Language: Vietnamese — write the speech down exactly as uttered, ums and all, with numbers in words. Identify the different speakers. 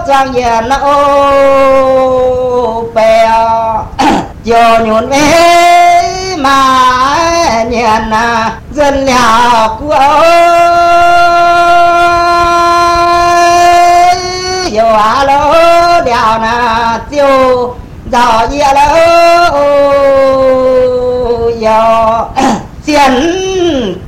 Speaker 1: sang yên ô bèo chiều nhún về mà nhìn dân nhà của yêu á lô đèo na tiêu giàu gì lô yêu xiên